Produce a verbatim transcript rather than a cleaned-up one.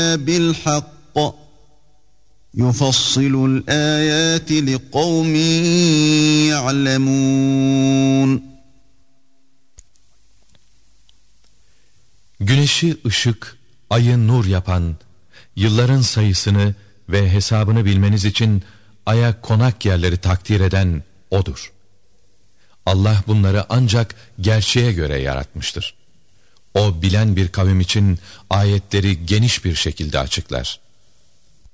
بِالْحَقِّ يُفَصِّلُ الْآيَاتِ لِقَوْمٍ يَعْلَمُونَ. Güneşi ışık, ayı nur yapan, yılların sayısını ve hesabını bilmeniz için aya konak yerleri takdir eden O'dur. Allah bunları ancak gerçeğe göre yaratmıştır. O bilen bir kavim için ayetleri geniş bir şekilde açıklar.